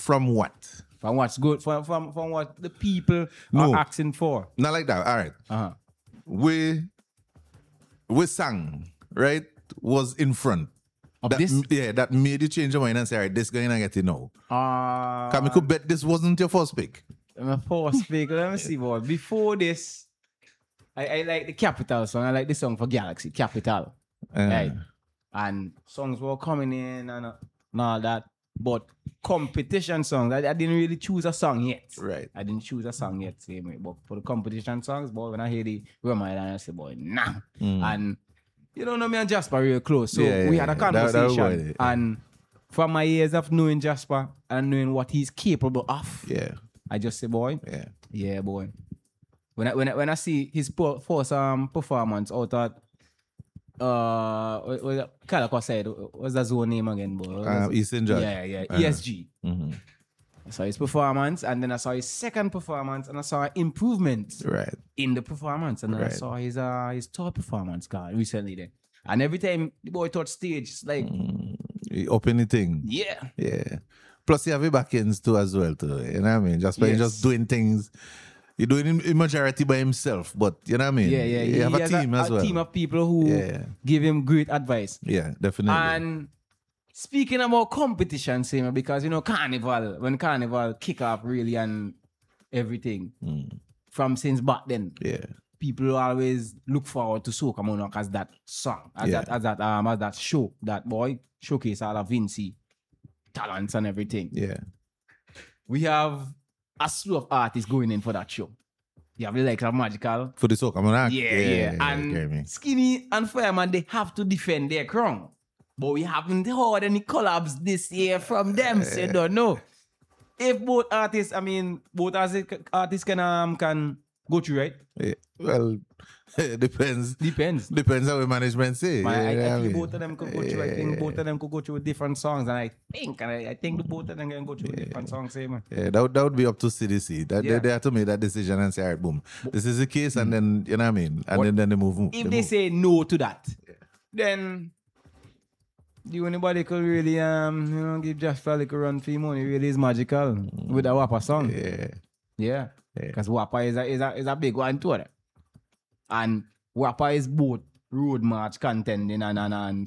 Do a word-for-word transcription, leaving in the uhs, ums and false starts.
from what? From what's good, from from, from what the people No. are asking for. Not like that. All right. Uh-huh. We we sang, right? Was in front. Of That, this? yeah, that made you change your mind and say, all right, this guy I get it now. Uh, Because I could bet this wasn't your first pick. my first pick, let me see, boy. Before this, I, I like the Capital song. I like the song for Galaxy, Capital. Uh, Right. And songs were coming in and, uh, and all that. But competition songs, I, I didn't really choose a song yet. Right. I didn't choose a song yet, same way. But for the competition songs, boy, when I hear the Remind, I say, boy, nah. Mm. And you don't know me and Jasper real close. So Yeah, we yeah, had a yeah. That- that conversation. was it, yeah. And from my years of knowing Jasper and knowing what he's capable of, Yeah. I just say, boy, Yeah. yeah, boy. When I when I, when I see his po- first um performance out at uh what, what Calico said, what's that zone name again, boy? What was Um, it? Eastern Judge. yeah, yeah, Uh-huh. E S G. Mhm. I saw his performance, and then I saw his second performance, and I saw improvements Right. in the performance, and then I Right. saw his uh his third performance card recently then. And every time the boy touched stage, it's like, He open the thing. yeah, Yeah. Plus, you have your back ends too as well, too. You know what I mean? Just by Yes. just doing things. You're doing it in majority by himself, but you know what I mean? yeah, yeah. You have he a has team as a well. team of people who Yeah. give him great advice. Yeah, definitely. And speaking about competition, same because you know Carnival, when Carnival kick off really and everything Mm. from since back then, Yeah. people always look forward to Soca Monarch as that song, as Yeah. that as that um as that show, that boy showcase all of Vincy talents and everything. Yeah. We have a slew of artists going in for that show. You have the likes of Magical. For the soca, I'm gonna Yeah, yeah. get me. And Skinny and Fireman, they have to defend their crown. But we haven't heard any collabs this year from them, so you don't know. If both artists, I mean, both artists can um can go through, right? Yeah. Well, it depends. Depends. Depends how the management say. Man, I, I Yeah, think mean. both of them could go through. I think both of them could go through different songs, and I think, and I, I think the both of them can go through different songs, same man. Yeah, that would, that would be up to C D C. That, Yeah. they, they have to make that decision and say, all right, boom. This is the case, and then, you know what I mean? And What- then, then they move. If they they move. say no to that, then the only body could really um you know give Just a little run for him money really is Magical with a Wappa song. Yeah. Yeah. Yeah. Because Wappa is a, is, a, is a big one too. And Wappa is both road march contending and, and, and